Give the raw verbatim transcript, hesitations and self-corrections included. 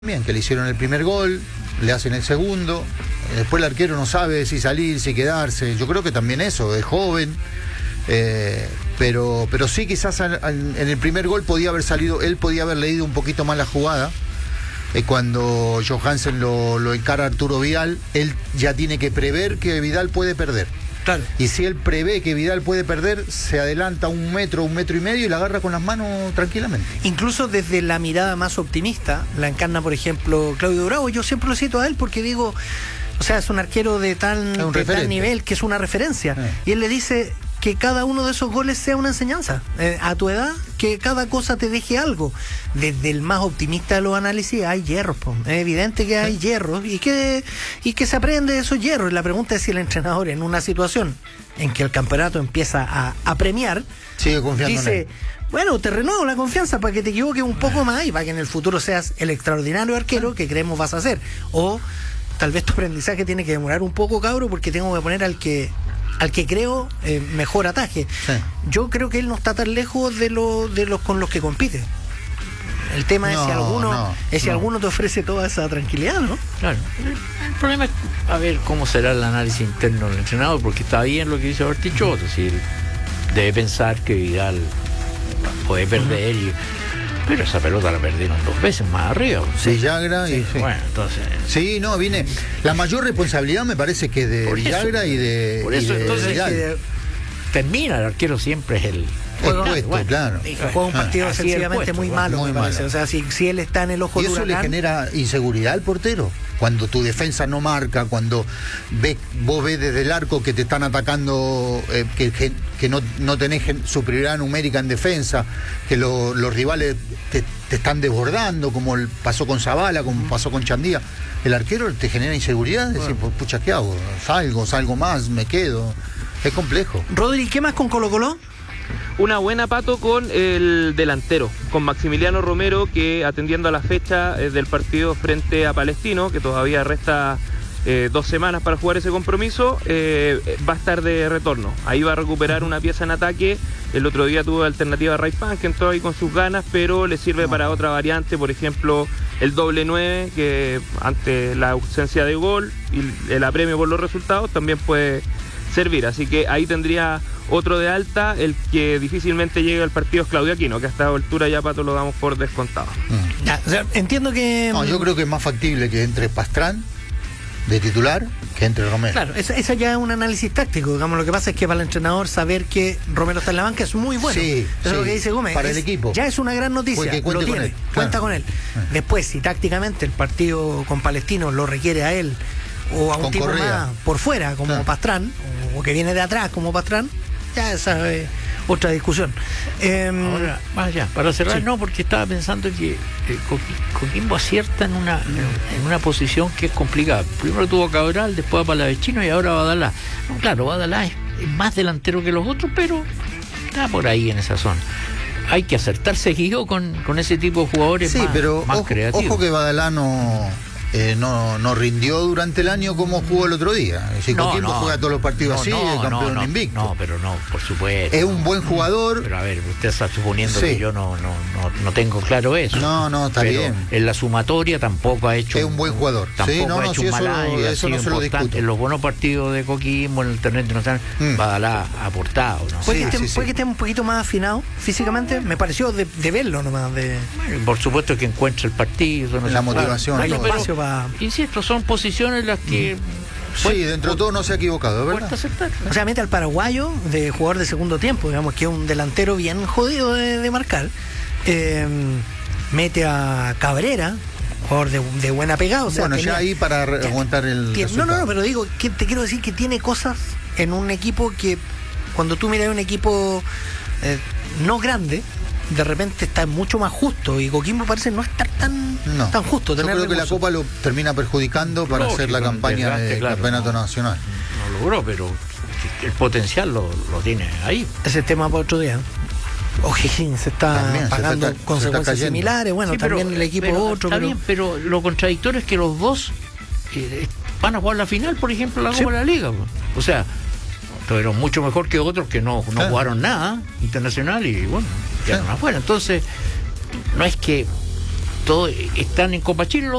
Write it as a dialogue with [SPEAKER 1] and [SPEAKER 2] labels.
[SPEAKER 1] Bien, que le hicieron el primer gol, le hacen el segundo, después el arquero no sabe si salir, si quedarse. Yo creo que también eso, es joven, eh, pero, pero sí quizás al, al, en el primer gol podía haber salido, él podía haber leído un poquito más la jugada. Eh, cuando Johansen lo, lo encara a Arturo Vidal, él ya tiene que prever que Vidal puede perder.
[SPEAKER 2] Claro.
[SPEAKER 1] Y si él prevé que Vidal puede perder, se adelanta un metro, un metro y medio y la agarra con las manos tranquilamente.
[SPEAKER 2] Incluso desde la mirada más optimista, la encarna, por ejemplo, Claudio Bravo. Yo siempre lo cito a él porque digo, o sea, es un arquero de tan, de tal nivel que es una referencia. Eh. Y él le dice que cada uno de esos goles sea una enseñanza. Eh, a tu edad, que cada cosa te deje algo. Desde el más optimista de los análisis hay hierros, po. Es evidente que hay hierros y que, y que se aprende de esos hierros. La pregunta es si el entrenador, en una situación en que el campeonato empieza a, a premiar,
[SPEAKER 1] sigue confiando
[SPEAKER 2] dice,
[SPEAKER 1] en él.
[SPEAKER 2] Bueno, te renuevo la confianza para que te equivoques un poco más y para que en el futuro seas el extraordinario arquero que creemos vas a ser. O tal vez tu aprendizaje tiene que demorar un poco, cabro, porque tengo que poner al que al que creo eh, mejor ataje. Sí. Yo creo que él no está tan lejos de, lo, de los con los que compite. El tema no, es si alguno no, es si no. alguno te ofrece toda esa tranquilidad, ¿no?
[SPEAKER 3] Claro. El, el problema es a ver cómo será el análisis interno del entrenador, porque está bien lo que dice Bartichotto, si él debe pensar que Vidal puede perder, uh-huh. y, pero esa pelota la perdieron dos veces más arriba.
[SPEAKER 1] Sí, Villagra y...
[SPEAKER 3] Sí. Bueno, entonces...
[SPEAKER 1] Sí, no, viene... La mayor responsabilidad me parece que de por Villagra
[SPEAKER 3] eso,
[SPEAKER 1] y de...
[SPEAKER 3] Por eso,
[SPEAKER 1] y de
[SPEAKER 3] entonces,
[SPEAKER 1] que
[SPEAKER 3] termina, el arquero siempre es el...
[SPEAKER 1] El puesto, bueno, claro.
[SPEAKER 2] Y juega un partido ah, defensivamente muy malo, muy me parece. Malo. O sea, si, si él está en el ojo
[SPEAKER 1] y
[SPEAKER 2] del
[SPEAKER 1] eso
[SPEAKER 2] huracán,
[SPEAKER 1] le genera inseguridad al portero. Cuando tu defensa no marca, cuando ve, vos ves desde el arco que te están atacando, eh, que, que, que no, no tenés superioridad numérica en defensa, que lo, los rivales te, te están desbordando, como el, pasó con Zavala, como pasó con Chandía. El arquero te genera inseguridad, bueno. Decir, pues, pucha, ¿qué hago? Salgo, salgo más, me quedo. Es complejo.
[SPEAKER 2] Rodri, ¿qué más con Colo-Colo?
[SPEAKER 4] Una buena, Pato, con el delantero, con Maximiliano Romero, que atendiendo a la fecha eh, del partido frente a Palestino, que todavía resta eh, dos semanas para jugar ese compromiso, eh, va a estar de retorno. Ahí va a recuperar una pieza en ataque. El otro día tuvo alternativa a Raipan, que entró ahí con sus ganas, pero le sirve para otra variante, por ejemplo, el doble nueve, que ante la ausencia de gol y el apremio por los resultados también puede servir. Así que ahí tendría otro de alta. El que difícilmente llegue al partido es Claudio Aquino, que a esta altura ya, Pato, lo damos por descontado.
[SPEAKER 2] Mm. Ya, o sea, entiendo que...
[SPEAKER 1] No, yo creo que es más factible que entre Pastrán de titular que entre Romero.
[SPEAKER 2] Claro, esa, esa ya es un análisis táctico, digamos. Lo que pasa es que para el entrenador saber que Romero está en la banca es muy bueno.
[SPEAKER 1] Sí,
[SPEAKER 2] eso
[SPEAKER 1] sí,
[SPEAKER 2] es lo que dice Gómez.
[SPEAKER 1] para
[SPEAKER 2] es,
[SPEAKER 1] el equipo.
[SPEAKER 2] Ya es una gran noticia.
[SPEAKER 1] Que
[SPEAKER 2] lo tiene,
[SPEAKER 1] con él.
[SPEAKER 2] Cuenta
[SPEAKER 1] Claro.
[SPEAKER 2] con él. Después, si tácticamente el partido con Palestino lo requiere a él o a un
[SPEAKER 1] con
[SPEAKER 2] tipo
[SPEAKER 1] Correa.
[SPEAKER 2] más por fuera, como claro. Pastrán, o que viene de atrás como Pastrán, ya esa es otra discusión.
[SPEAKER 3] Eh, Ahora, vaya, para cerrar, sí. no, porque estaba pensando que eh, Coquimbo acierta en una en una posición que es complicada. Primero tuvo a Cabral, después a Palavecino y ahora a Badalá. No, claro, Badalá es, es más delantero que los otros, pero está por ahí en esa zona. Hay que acertar seguido con, con ese tipo de jugadores, sí, más,
[SPEAKER 1] pero
[SPEAKER 3] más
[SPEAKER 1] ojo,
[SPEAKER 3] creativos.
[SPEAKER 1] Ojo que Badalá no... Eh, no, no rindió durante el año como jugó el otro día. Si
[SPEAKER 3] no,
[SPEAKER 1] Coquimbo
[SPEAKER 3] no,
[SPEAKER 1] juega todos los partidos
[SPEAKER 3] no,
[SPEAKER 1] así,
[SPEAKER 3] no,
[SPEAKER 1] el campeón
[SPEAKER 3] no, no,
[SPEAKER 1] invicto.
[SPEAKER 3] No, pero no, por supuesto.
[SPEAKER 1] Es un buen jugador.
[SPEAKER 3] Pero a ver, usted está suponiendo sí. que yo no, no, no, no tengo claro eso.
[SPEAKER 1] No, no, está
[SPEAKER 3] pero
[SPEAKER 1] bien.
[SPEAKER 3] En la sumatoria tampoco ha hecho.
[SPEAKER 1] Es un buen jugador.
[SPEAKER 3] Tampoco
[SPEAKER 1] sí, no,
[SPEAKER 3] ha
[SPEAKER 1] no,
[SPEAKER 3] hecho
[SPEAKER 1] sí,
[SPEAKER 3] un mal
[SPEAKER 1] eso,
[SPEAKER 3] año,
[SPEAKER 1] eso no se lo discuto.
[SPEAKER 3] En los buenos partidos de Coquimbo, en el torneo internacional, mm. Badalá ha aportado. ¿no?
[SPEAKER 2] Puede,
[SPEAKER 1] sí,
[SPEAKER 2] que esté,
[SPEAKER 1] sí,
[SPEAKER 2] puede
[SPEAKER 1] sí.
[SPEAKER 2] que esté un poquito más afinado físicamente. Me pareció de, de verlo nomás. De...
[SPEAKER 3] Bueno, por supuesto que encuentra el partido. No
[SPEAKER 1] la motivación.
[SPEAKER 2] Hay
[SPEAKER 3] pero,
[SPEAKER 2] espacio para...
[SPEAKER 3] Insisto, son posiciones las que...
[SPEAKER 1] Sí, puede, dentro de todo no se ha equivocado, ¿verdad?
[SPEAKER 2] O sea, mete al paraguayo de jugador de segundo tiempo, digamos que es un delantero bien jodido de, de marcar. Eh, mete a Cabrera, jugador de, de buena pegada. O sea,
[SPEAKER 1] bueno,
[SPEAKER 2] tenía,
[SPEAKER 1] ya ahí para re- aguantar el
[SPEAKER 2] tiene, no, no, no, pero digo, que te quiero decir que tiene cosas en un equipo que cuando tú miras un equipo eh, no grande, de repente está mucho más justo y Coquimbo parece no estar tan,
[SPEAKER 1] no.
[SPEAKER 2] tan justo.
[SPEAKER 1] Yo creo que la Copa lo termina perjudicando para
[SPEAKER 3] Lógico,
[SPEAKER 1] hacer la campaña
[SPEAKER 3] desgaste,
[SPEAKER 1] de
[SPEAKER 3] claro,
[SPEAKER 1] campeonato
[SPEAKER 3] no,
[SPEAKER 1] nacional.
[SPEAKER 3] No logró, pero el potencial lo, lo tiene ahí.
[SPEAKER 2] Ese tema para otro día. O'Higgins se está
[SPEAKER 1] también,
[SPEAKER 2] pagando
[SPEAKER 1] se está,
[SPEAKER 2] consecuencias
[SPEAKER 1] se
[SPEAKER 2] similares. Bueno,
[SPEAKER 3] sí,
[SPEAKER 2] también
[SPEAKER 3] pero,
[SPEAKER 2] el equipo
[SPEAKER 3] pero,
[SPEAKER 2] otro.
[SPEAKER 3] Está
[SPEAKER 2] pero...
[SPEAKER 3] bien, pero lo contradictorio es que los dos eh, van a jugar la final, por ejemplo, la Copa sí. de la Liga. O sea, estuvieron mucho mejor que otros que no, no claro. jugaron nada internacional y bueno, quedaron claro. afuera. Entonces, no es que todos están en Copa Chile los